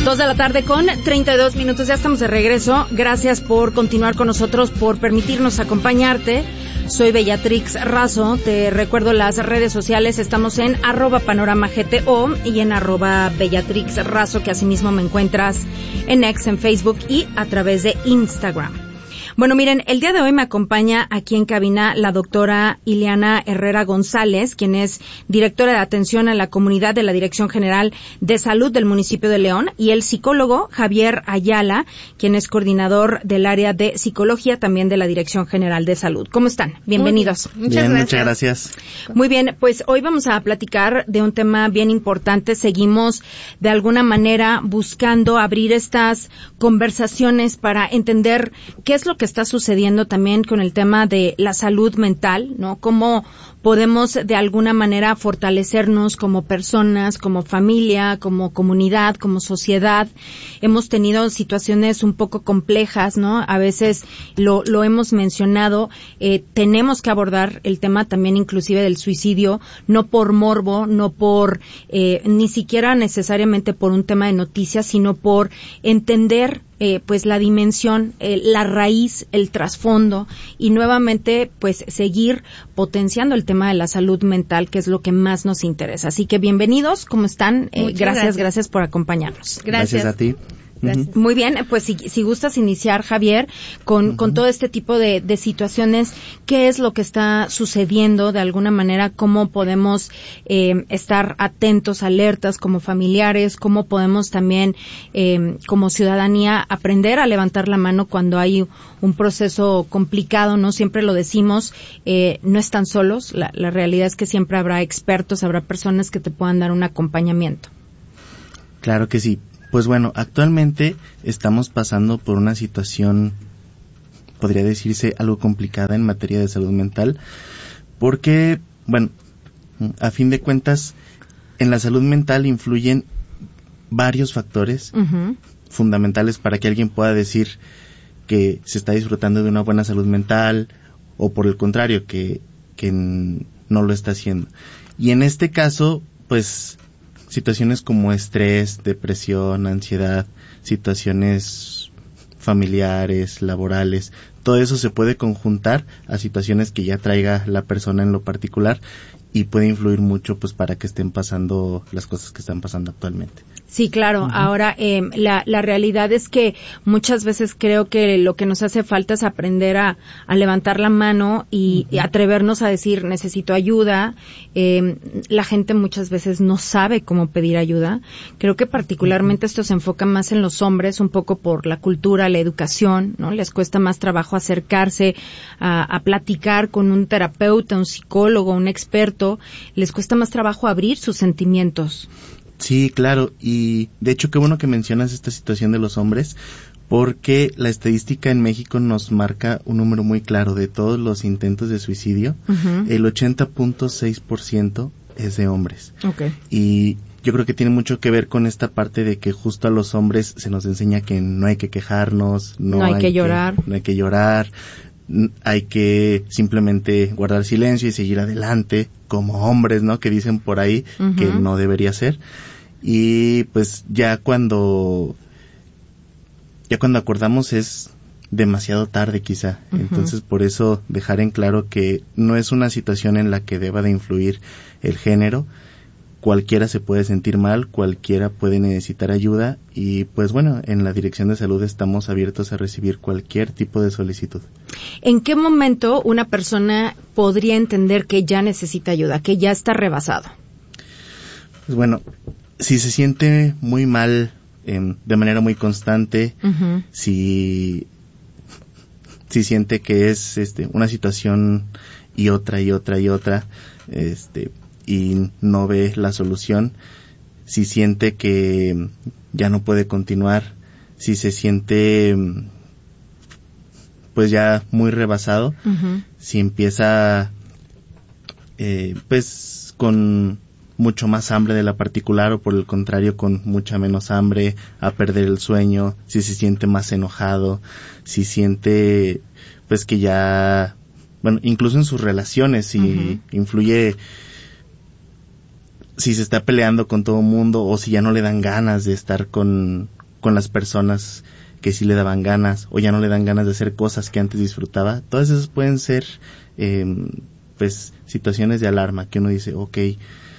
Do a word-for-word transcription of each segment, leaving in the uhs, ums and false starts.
Dos de la tarde con treinta y dos minutos, ya estamos de regreso. Gracias por continuar con nosotros, por permitirnos acompañarte. Soy Bellatrix Razo, te recuerdo las redes sociales, estamos en arroba panorama G T O y en arroba Bellatrix Razo, que asimismo me encuentras en X, en Facebook y a través de Instagram. Bueno, miren, el día de hoy me acompaña aquí en cabina la doctora Ileana Herrera González, quien es directora de atención a la comunidad de la Dirección General de Salud del municipio de León, y el psicólogo Javier Ayala, quien es coordinador del área de psicología también de la Dirección General de Salud. ¿Cómo están? Bienvenidos. Muchas bien, gracias. Muchas gracias. Muy bien, pues hoy vamos a platicar de un tema bien importante. Seguimos de alguna manera buscando abrir estas conversaciones para entender qué es lo que está sucediendo también con el tema de la salud mental, ¿no? Cómo podemos de alguna manera fortalecernos como personas, como familia, como comunidad, como sociedad. Hemos tenido situaciones un poco complejas, ¿no? A veces lo, lo hemos mencionado, eh, tenemos que abordar el tema también inclusive del suicidio, no por morbo, no por, eh, ni siquiera necesariamente por un tema de noticias, sino por entender Eh, pues la dimensión, eh, la raíz, el trasfondo, y nuevamente pues seguir potenciando el tema de la salud mental, que es lo que más nos interesa. Así que bienvenidos, ¿cómo están? Eh, gracias, gracias, gracias por acompañarnos. Gracias, gracias a ti. Gracias. Muy bien, pues si, si gustas iniciar, Javier, con, uh-huh. con todo este tipo de, de situaciones, ¿qué es lo que está sucediendo de alguna manera? ¿Cómo podemos eh, estar atentos, alertas como familiares? ¿Cómo podemos también eh, como ciudadanía aprender a levantar la mano cuando hay un proceso complicado? No siempre lo decimos, eh, no están solos, la, la realidad es que siempre habrá expertos, habrá personas que te puedan dar un acompañamiento. Claro que sí. Pues bueno, actualmente estamos pasando por una situación, podría decirse, algo complicada en materia de salud mental, porque, bueno, a fin de cuentas, en la salud mental influyen varios factores uh-huh. fundamentales para que alguien pueda decir que se está disfrutando de una buena salud mental, o por el contrario, que, que no lo está haciendo. Y en este caso, pues, situaciones como estrés, depresión, ansiedad, situaciones familiares, laborales, todo eso se puede conjuntar a situaciones que ya traiga la persona en lo particular y puede influir mucho pues para que estén pasando las cosas que están pasando actualmente. Sí, claro. Uh-huh. Ahora, eh, la, la realidad es que muchas veces creo que lo que nos hace falta es aprender a, a levantar la mano y, uh-huh. y atrevernos a decir, necesito ayuda. Eh, la gente muchas veces no sabe cómo pedir ayuda. Creo que particularmente uh-huh. esto se enfoca más en los hombres, un poco por la cultura, la educación, ¿no? Les cuesta más trabajo acercarse a, a platicar con un terapeuta, un psicólogo, un experto. Les cuesta más trabajo abrir sus sentimientos. Sí, claro, y de hecho qué bueno que mencionas esta situación de los hombres, porque la estadística en México nos marca un número muy claro de todos los intentos de suicidio, uh-huh. el ochenta punto seis por ciento es de hombres. Okay. Y yo creo que tiene mucho que ver con esta parte de que justo a los hombres se nos enseña que no hay que quejarnos, no, no hay, hay que llorar, que, no hay que llorar, hay que simplemente guardar silencio y seguir adelante como hombres, ¿no? Que dicen por ahí uh-huh. que no debería ser. Y pues ya cuando ya cuando acordamos es demasiado tarde quizá. Uh-huh. Entonces por eso dejar en claro que no es una situación en la que deba de influir el género. Cualquiera se puede sentir mal, cualquiera puede necesitar ayuda y pues bueno, en la Dirección de Salud estamos abiertos a recibir cualquier tipo de solicitud. ¿En qué momento una persona podría entender que ya necesita ayuda, que ya está rebasado? Pues bueno, si se siente muy mal eh, de manera muy constante, uh-huh. si si siente que es este una situación y otra y otra y otra, este y no ve la solución, si siente que ya no puede continuar, si se siente pues ya muy rebasado, uh-huh. si empieza eh, pues con mucho más hambre de la particular o por el contrario con mucha menos hambre, a perder el sueño, si se siente más enojado, si siente pues que ya, bueno, incluso en sus relaciones, si uh-huh. influye si se está peleando con todo el mundo o si ya no le dan ganas de estar con, con las personas que sí le daban ganas o ya no le dan ganas de hacer cosas que antes disfrutaba. Todas esas pueden ser eh, pues situaciones de alarma que uno dice, okay,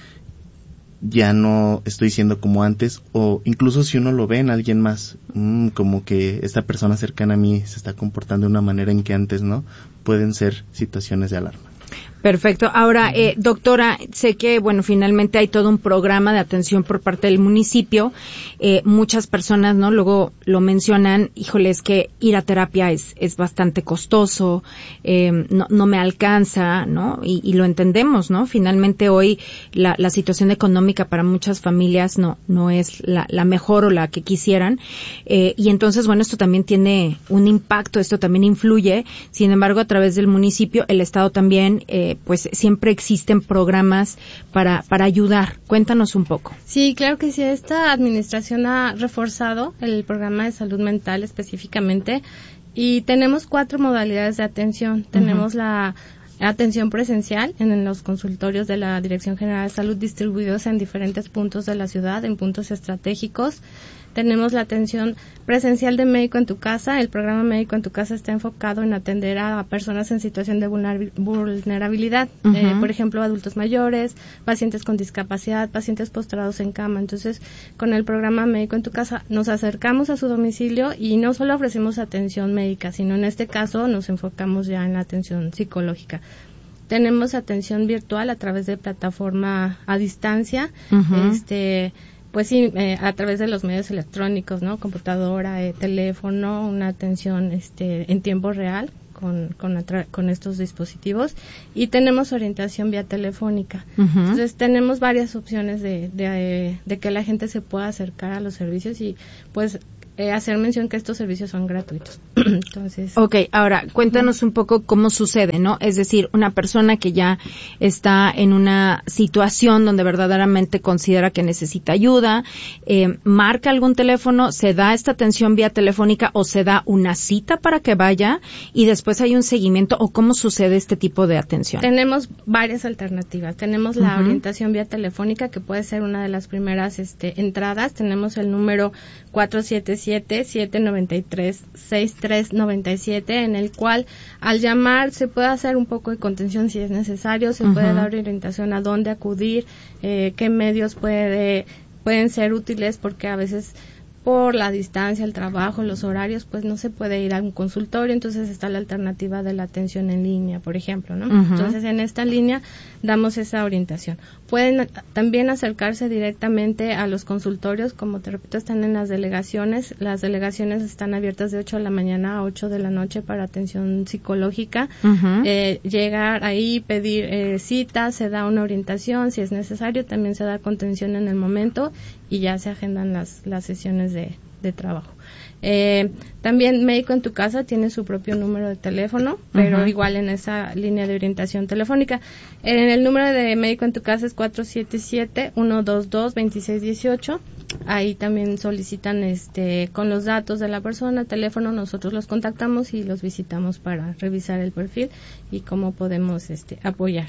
ya no estoy siendo como antes, o incluso si uno lo ve en alguien más, mmm, como que esta persona cercana a mí se está comportando de una manera en que antes no, pueden ser situaciones de alarma. Perfecto. Ahora, eh, doctora, sé que, bueno, finalmente hay todo un programa de atención por parte del municipio. Eh, muchas personas, ¿no? Luego lo mencionan, híjole, es que ir a terapia es, es bastante costoso, eh, no, no me alcanza, ¿no? Y, y lo entendemos, ¿no? Finalmente hoy la, la situación económica para muchas familias no, no es la, la mejor o la que quisieran. Eh, y entonces, bueno, esto también tiene un impacto, esto también influye. Sin embargo, a través del municipio, el Estado también, eh, pues siempre existen programas para para ayudar. Cuéntanos un poco. Sí, claro que sí. Esta administración ha reforzado el programa de salud mental específicamente y tenemos cuatro modalidades de atención. Uh-huh. Tenemos la atención presencial en los consultorios de la Dirección General de Salud distribuidos en diferentes puntos de la ciudad, en puntos estratégicos. Tenemos la atención presencial de Médico en tu Casa. El programa Médico en tu Casa está enfocado en atender a personas en situación de vulnerabilidad, uh-huh. eh, por ejemplo, adultos mayores, pacientes con discapacidad, pacientes postrados en cama. Entonces, con el programa Médico en tu Casa nos acercamos a su domicilio y no solo ofrecemos atención médica, sino en este caso nos enfocamos ya en la atención psicológica. Tenemos atención virtual a través de plataforma a distancia, uh-huh. este pues sí, eh, a través de los medios electrónicos, ¿no? Computadora, eh, teléfono, una atención este en tiempo real con con, atra- con estos dispositivos, y tenemos orientación vía telefónica. Uh-huh. Entonces tenemos varias opciones de, de de que la gente se pueda acercar a los servicios y pues Eh, hacer mención que estos servicios son gratuitos. Entonces. Okay, ahora cuéntanos un poco cómo sucede, ¿no? Es decir, una persona que ya está en una situación donde verdaderamente considera que necesita ayuda, eh, marca algún teléfono, se da esta atención vía telefónica o se da una cita para que vaya y después hay un seguimiento, o cómo sucede este tipo de atención. Tenemos varias alternativas. Tenemos la uh-huh. orientación vía telefónica, que puede ser una de las primeras este, entradas. Tenemos el número cuatro siete siete, siete nueve tres, seis tres nueve siete, en el cual al llamar se puede hacer un poco de contención si es necesario, se uh-huh. puede dar orientación a dónde acudir, eh, qué medios puede pueden ser útiles, porque a veces por la distancia, el trabajo, los horarios, pues no se puede ir a un consultorio, entonces está la alternativa de la atención en línea, por ejemplo, ¿no? Uh-huh. Entonces, en esta línea damos esa orientación. Pueden también acercarse directamente a los consultorios, como te repito, están en las delegaciones. Las delegaciones están abiertas de ocho de la mañana a ocho de la noche para atención psicológica. Uh-huh. Eh, llegar ahí, pedir eh, cita, se da una orientación, si es necesario, también se da contención en el momento y ya se agendan las, las sesiones de, de trabajo. Eh, también Médico en tu Casa tiene su propio número de teléfono, pero uh-huh. igual en esa línea de orientación telefónica. En el número de Médico en tu Casa es cuatro siete siete, uno dos dos, dos seis uno ocho. Ahí también solicitan este con los datos de la persona, teléfono, nosotros los contactamos y los visitamos para revisar el perfil y cómo podemos este apoyar.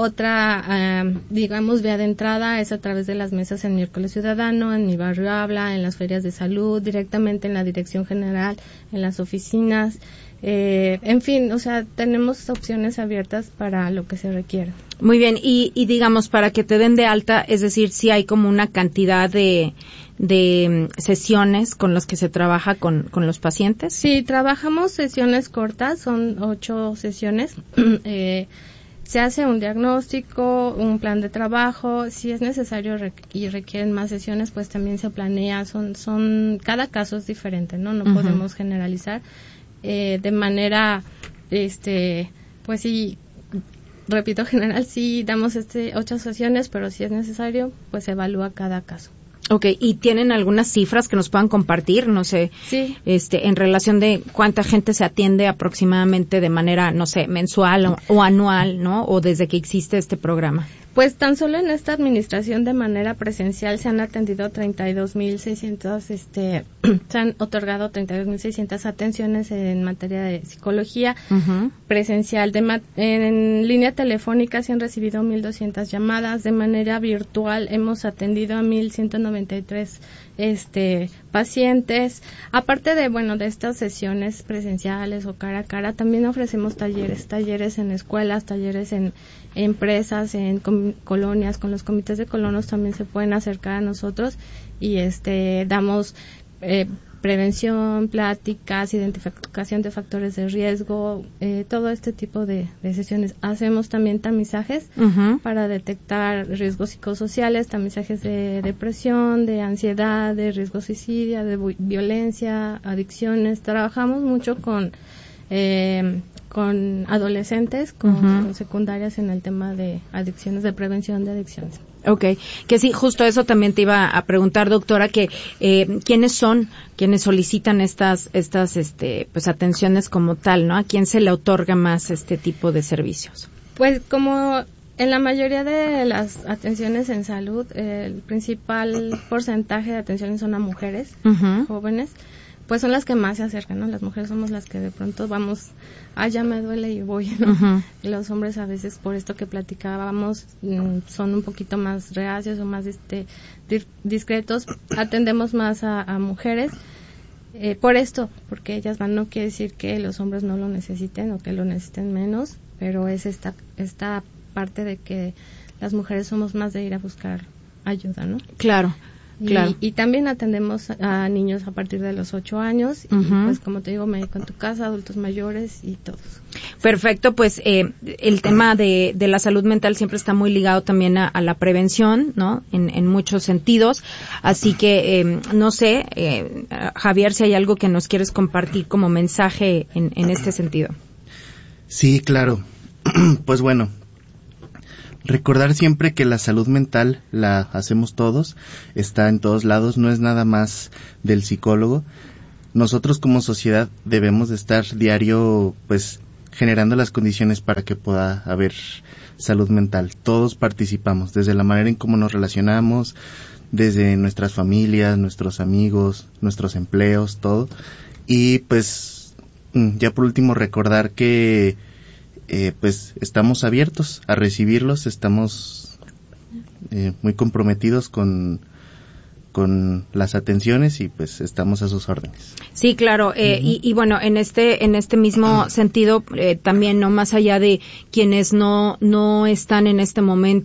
Otra, um, digamos, vía de entrada es a través de las mesas en Miércoles Ciudadano, en Mi Barrio Habla, en las ferias de salud, directamente en la Dirección General, en las oficinas. Eh, en fin, o sea, tenemos opciones abiertas para lo que se requiera. Muy bien, y, y digamos, para que te den de alta, es decir, si hay como una cantidad de, de sesiones con las que se trabaja con, con los pacientes. Sí, trabajamos sesiones cortas, son ocho sesiones. eh, se hace un diagnóstico, un plan de trabajo, si es necesario rec- y requieren más sesiones, pues también se planea, son, son, cada caso es diferente, ¿no? No uh-huh. podemos generalizar. Eh, de manera, este, pues sí, repito, general, sí damos este ocho sesiones, pero si es necesario, pues se evalúa cada caso. Okay, ¿y tienen algunas cifras que nos puedan compartir? No sé, sí. este, en relación de cuánta gente se atiende aproximadamente de manera, no sé, mensual o, o anual, ¿no? O desde que existe este programa. Pues tan solo en esta administración de manera presencial se han atendido treinta y dos mil seiscientas, este, se han otorgado treinta y dos mil seiscientas atenciones en materia de psicología uh-huh. presencial. De ma- en línea telefónica se han recibido mil doscientas llamadas. De manera virtual hemos atendido a mil ciento noventa y tres este pacientes. Aparte de, bueno, de estas sesiones presenciales o cara a cara, también ofrecemos talleres, talleres en escuelas, talleres en empresas, en com- colonias, con los comités de colonos también se pueden acercar a nosotros y este damos eh, prevención, pláticas, identificación de factores de riesgo, eh, todo este tipo de, de sesiones. Hacemos también tamizajes uh-huh. para detectar riesgos psicosociales, tamizajes de depresión, de ansiedad, de riesgo suicidio, de vi- violencia, adicciones. Trabajamos mucho con eh, con adolescentes, con, uh-huh. con secundarias en el tema de adicciones, de prevención de adicciones. Okay, que sí, justo eso también te iba a preguntar, doctora, que eh, quiénes son quienes solicitan estas estas este pues atenciones como tal, ¿no? ¿A quién se le otorga más este tipo de servicios? Pues como en la mayoría de las atenciones en salud, eh, el principal porcentaje de atenciones son a mujeres uh-huh. jóvenes. Pues son las que más se acercan, ¿no? Las mujeres somos las que de pronto vamos, ah, ya me duele y voy, ¿no? Uh-huh. Y los hombres a veces, por esto que platicábamos, mmm, son un poquito más reacios o más este di- discretos. Atendemos más a, a mujeres, eh, por esto, porque ellas van, no quiere decir que los hombres no lo necesiten o que lo necesiten menos, pero es esta, esta parte de que las mujeres somos más de ir a buscar ayuda, ¿no? Claro. Claro. Y, y también atendemos a niños a partir de los ocho años y uh-huh. pues como te digo, médico en tu casa, adultos mayores y todos. Perfecto, pues eh, el tema de, de la salud mental siempre está muy ligado también a, a la prevención, ¿no? En, en muchos sentidos. Así que, eh, no sé, eh, Javier, si hay algo que nos quieres compartir como mensaje en, en este sentido. Sí, claro. Pues bueno. Recordar siempre que la salud mental la hacemos todos, está en todos lados, no es nada más del psicólogo. Nosotros como sociedad debemos de estar diario, pues, generando las condiciones para que pueda haber salud mental. Todos participamos, desde la manera en cómo nos relacionamos, desde nuestras familias, nuestros amigos, nuestros empleos, todo. Y pues, ya por último recordar que Eh, pues estamos abiertos a recibirlos, estamos eh, muy comprometidos con con las atenciones y pues estamos a sus órdenes. Sí, claro, eh, uh-huh. y, y bueno, en este en este mismo sentido eh, también, no más allá de quienes no no están en este momento